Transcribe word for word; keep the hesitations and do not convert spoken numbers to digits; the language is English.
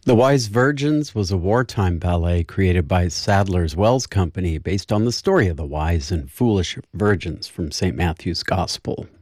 The Wise Virgins was a wartime ballet created by Sadler's Wells Company based on the story of the wise and foolish virgins from Saint Matthew's Gospel.